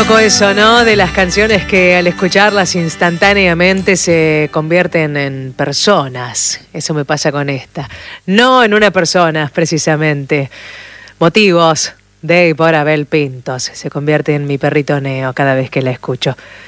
loco eso, ¿no? De las canciones que al escucharlas instantáneamente se convierten en personas. Eso me pasa con esta. No en una persona, precisamente. Motivos de y por Abel Pintos. Se convierte en mi perrito Neo cada vez que la escucho.